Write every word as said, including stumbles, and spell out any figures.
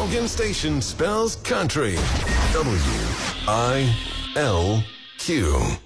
Logan Station spells country. W I L Q.